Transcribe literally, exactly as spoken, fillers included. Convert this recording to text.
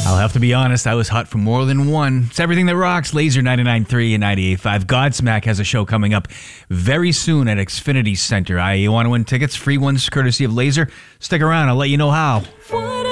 I'll have to be honest, I was hot for more than one. It's everything that rocks. Laser ninety-nine point three and ninety-eight point five. Godsmack has a show coming up very soon at Xfinity Center. I you want to win tickets, free ones courtesy of Laser? Stick around, I'll let you know how.